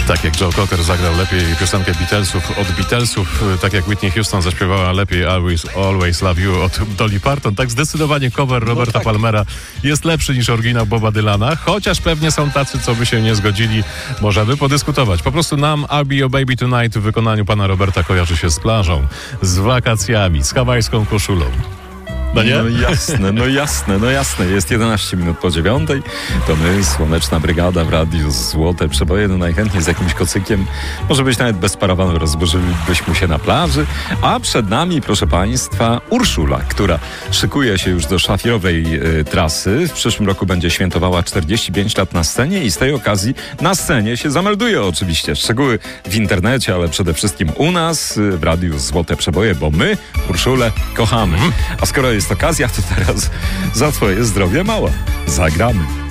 Tak jak Joe Cocker zagrał lepiej piosenkę Beatlesów od Beatlesów, tak jak Whitney Houston zaśpiewała lepiej Always Love You od Dolly Parton, tak zdecydowanie cover Roberta Palmera jest lepszy niż oryginał Boba Dylana, chociaż pewnie są tacy, co by się nie zgodzili. Możemy podyskutować. Po prostu nam I'll Be Your Baby Tonight w wykonaniu pana Roberta kojarzy się z plażą, z wakacjami, z hawajską koszulą. No nie? No jasne. Jest 11 minut po 9. To my, Słoneczna Brygada w Radiu Złote Przeboje. No najchętniej z jakimś kocykiem. Może być nawet bez parawanu, rozburzylibyśmy się na plaży. A przed nami, proszę Państwa, Urszula, która szykuje się już do szlafierowej trasy. W przyszłym roku będzie świętowała 45 lat na scenie i z tej okazji na scenie się zamelduje oczywiście. Szczegóły w internecie, ale przede wszystkim u nas w Radiu Złote Przeboje, bo my Urszulę kochamy. A skoro jest okazja, to teraz za twoje zdrowie mała zagramy.